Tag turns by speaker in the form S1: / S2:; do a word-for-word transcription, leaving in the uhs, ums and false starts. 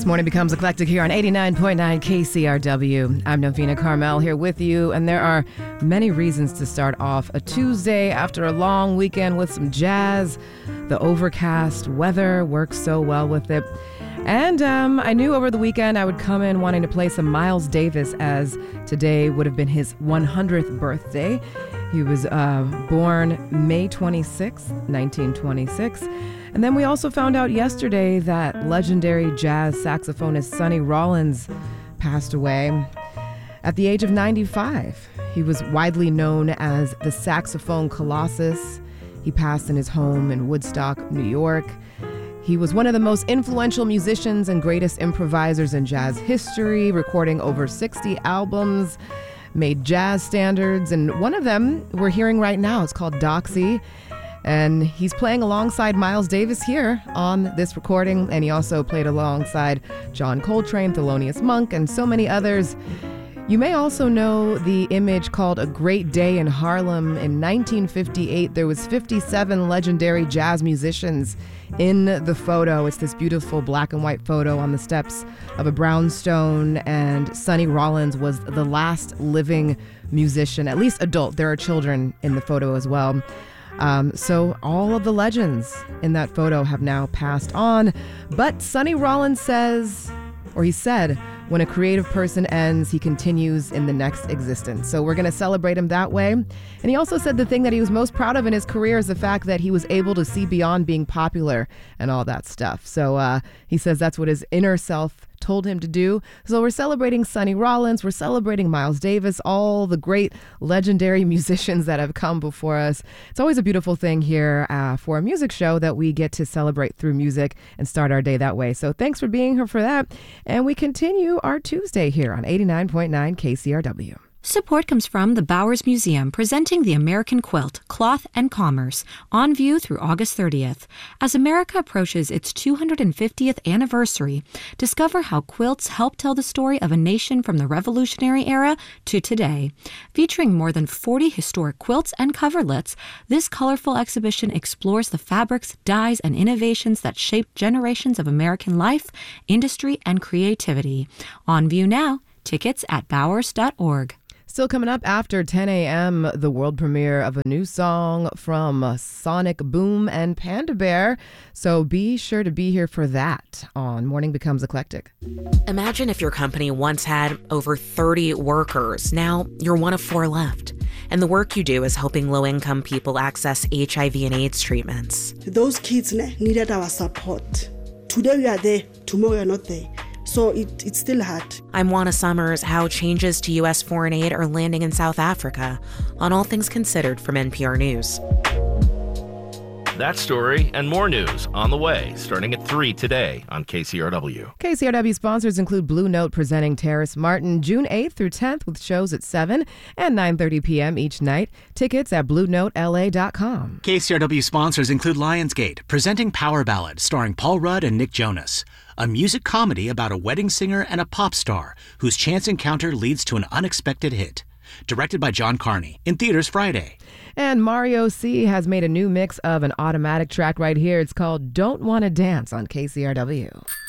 S1: Morning Becomes Eclectic here on eighty-nine point nine K C R W. I'm Novena Carmel here with you, and there are many reasons to start off a Tuesday after a long weekend with some jazz. The overcast weather works so well with it. And um, I knew over the weekend I would come in wanting to play some Miles Davis, as today would have been his one hundredth birthday. He was uh, born May twenty-sixth, nineteen twenty-six. And then we also found out yesterday that legendary jazz saxophonist Sonny Rollins passed away at the age of ninety-five. He was widely known as the saxophone colossus. He passed in his home in Woodstock, New York. He was one of the most influential musicians and greatest improvisers in jazz history, recording over sixty albums, made jazz standards, and one of them we're hearing right now. It's called Doxy. And he's playing alongside Miles Davis here on this recording, and he also played alongside John Coltrane, Thelonious Monk, and so many others. You may also know the image called A Great Day in Harlem. In nineteen fifty-eight, there was fifty-seven legendary jazz musicians in the photo. It's this beautiful black and white photo on the steps of a brownstone, and Sonny Rollins was the last living musician, at least adult. There are children in the photo as well. Um, so all of the legends in that photo have now passed on. But Sonny Rollins says, or he said, when a creative person ends, he continues in the next existence. So we're going to celebrate him that way. And he also said the thing that he was most proud of in his career is the fact that he was able to see beyond being popular and all that stuff. So uh, he says that's what his inner self told him to do. So we're celebrating Sonny Rollins, we're celebrating Miles Davis, all the great legendary musicians that have come before us. It's always a beautiful thing here uh, for a music show that we get to celebrate through music and start our day that way. So thanks for being here for that. And we continue our Tuesday here on eighty-nine point nine K C R W.
S2: Support comes from the Bowers Museum, presenting the American Quilt, Cloth and Commerce, on view through August thirtieth. As America approaches its two hundred fiftieth anniversary, discover how quilts help tell the story of a nation from the Revolutionary era to today. Featuring more than forty historic quilts and coverlets, this colorful exhibition explores the fabrics, dyes, and innovations that shaped generations of American life, industry, and creativity. On view now. Tickets at bowers dot org.
S1: Still coming up after ten a.m., the world premiere of a new song from Sonic Boom and Panda Bear. So be sure to be here for that on Morning Becomes Eclectic.
S3: Imagine if your company once had over thirty workers. Now you're one of four left. And the work you do is helping low-income people access H I V and AIDS treatments.
S4: Those kids needed our support. Today we are there, tomorrow we are not there. So it, it's still hard.
S3: I'm Juana Summers. How changes to U S foreign aid are landing in South Africa on All Things Considered from N P R News.
S5: That story and more news on the way, starting at three today on K C R W.
S1: K C R W sponsors include Blue Note presenting Terrace Martin June eighth through tenth with shows at seven and nine thirty p.m. each night. Tickets at blue note l a dot com.
S6: K C R W sponsors include Lionsgate, presenting Power Ballad, starring Paul Rudd and Nick Jonas. A music comedy about a wedding singer and a pop star whose chance encounter leads to an unexpected hit. Directed by John Carney. In theaters Friday.
S1: And Mario C. has made a new mix of an automatic track right here. It's called Don't Wanna Dance on K C R W.